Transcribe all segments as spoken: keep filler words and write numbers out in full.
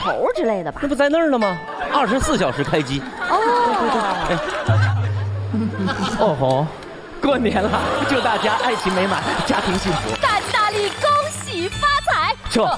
头之类的吧？ 那不在那儿呢吗？二十四小时开机。 哦，对对对。 哎、哦吼，过年了，祝大家爱情美满，家庭幸福， 大吉大利，恭喜发财。 撤。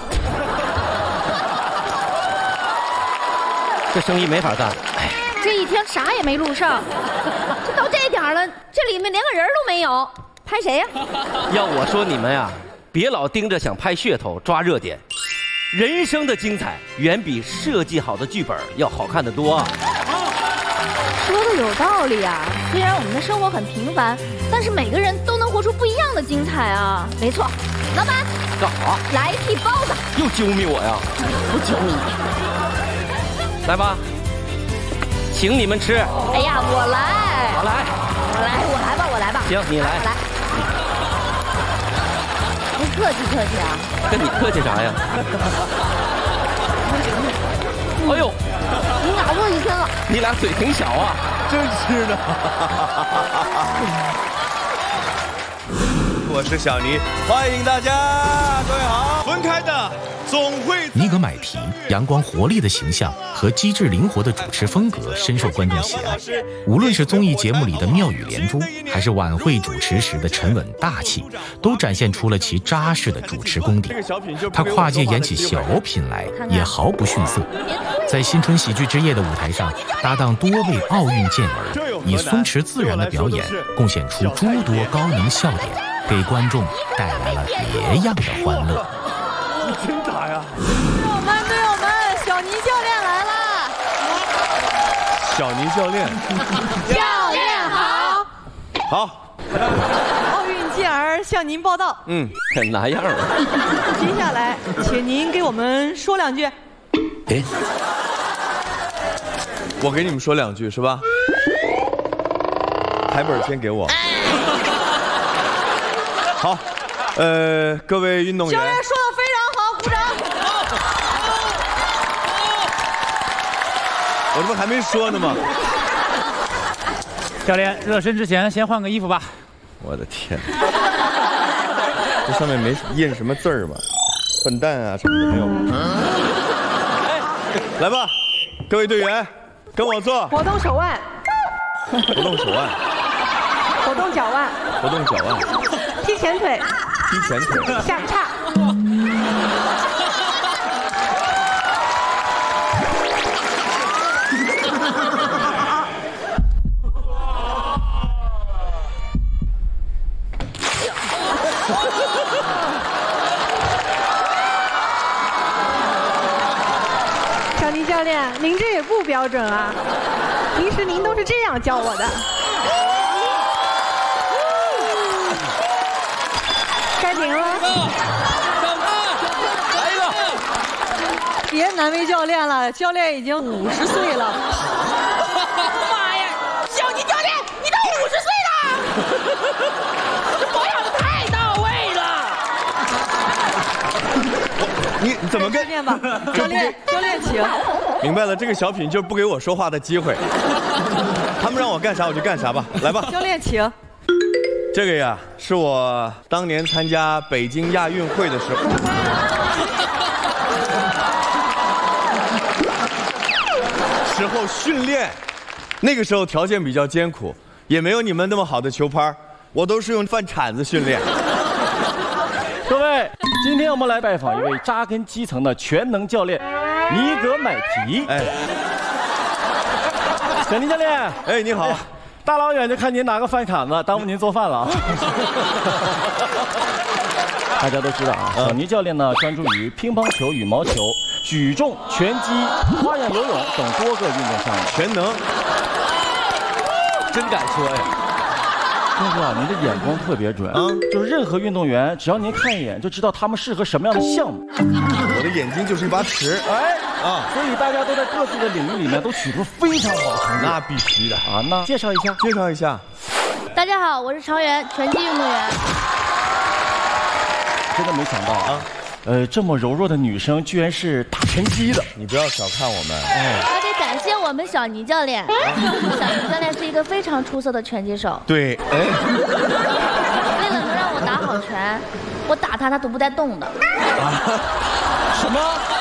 这生意没法干了。哎， 这一天啥也没录上，这到这点了，这里面连个人都没有，拍谁呀？ 要我说你们呀，别老盯着想拍噱头、抓热点。人生的精彩远比设计好的剧本要好看得多。 说的有道理啊！虽然我们的生活很平凡，但是每个人都能活出不一样的精彩啊！没错，老板， 干啥？ 来一屉包子。 又揪咪我呀？不揪你。来吧，请你们吃。 哎呀，我来， 我来， 我来，我来吧，我来吧。 行，你来。 我来。不客气客气啊。 跟你客气啥呀？哎呦， 你咬过一天了。 你俩嘴挺小啊， 真是的。我是小尼，欢迎大家，各位好。分开的总会。 尼格买提阳光活力的形象和机智灵活的主持风格深受观众喜爱。无论是综艺节目里的妙语连珠，还是晚会主持时的沉稳大气，都展现出了其扎实的主持功底。他跨界演起小品来也毫不逊色。在新春喜剧之夜的舞台上，搭档多位奥运健儿，以松弛自然的表演，贡献出诸多高能笑点，给观众带来了别样的欢乐。 你真打呀！ 队友们，队友们，小尼教练来了！ 小尼教练， 教练好！ 好。 奥运健儿向您报道。 嗯，哪样啊？ 接下来，请您给我们说两句。 哎，我给你们说两句是吧？台本先给我。好，呃，各位运动员， 教练说的非常好，鼓掌。 我这不还没说呢吗？ 教练，热身之前先换个衣服吧。 我的天，这上面没印什么字儿吗？笨蛋啊什么的没有。来吧，各位队员，跟我做。 活动手腕， 活动手腕， 活动脚腕， 活动脚腕， 踢前腿， 踢前腿， 下叉。小尼教练，您这也不标准啊！平时您都是这样教我的。该您了。 来一个！ 别难为教练了，教练已经五十岁了。 妈呀，小尼教练，你都五十岁了，保养的太到位了。 你你怎么跟？ 教练吧，教练，教练请。 明白了，这个小品就是不给我说话的机会。他们让我干啥我就干啥吧，来吧。 教练请。 这个呀，是我当年参加北京亚运会的时候，时候训练，那个时候条件比较艰苦，也没有你们那么好的球拍，我都是用饭铲子训练。 各位，今天我们来拜访一位扎根基层的全能教练，尼格买提。 哎， 小尼教练， 哎，你好。哎， 大老远就看您拿个饭铲子，耽误您做饭了啊！大家都知道啊，小尼教练呢专注于乒乓球、羽毛球、举重、拳击、花样游泳等多个运动项目， 全能。 真敢说呀！ 大哥啊，您的眼光特别准，嗯，就是任何运动员，只要您看一眼就知道他们适合什么样的项目。 我的眼睛就是一把尺， 哎啊，所以大家都在各自的领域里面都取出非常好的成绩。 那必须的啊！那介绍一下， 介绍一下。 大家好，我是常远，拳击运动员。 真的没想到啊，呃，这么柔弱的女生居然是打拳击的。 你不要小看我们， 哎，还得感谢我们小尼教练。小尼教练是一个非常出色的拳击手。 对，哎， 为了能让我打好拳，我打他他都不带动的。 啊？什么？